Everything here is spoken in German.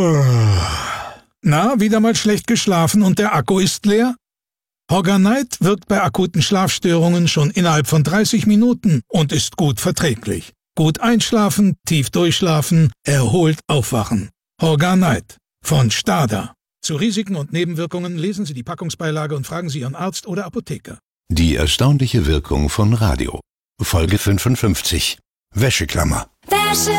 Na, wieder mal schlecht geschlafen und der Akku ist leer? Horganite wirkt bei akuten Schlafstörungen schon innerhalb von 30 Minuten und ist gut verträglich. Gut einschlafen, tief durchschlafen, erholt aufwachen. Horganite von Stada. Zu Risiken und Nebenwirkungen lesen Sie die Packungsbeilage und fragen Sie Ihren Arzt oder Apotheker. Die erstaunliche Wirkung von Radio. Folge 55. Wäscheklammer.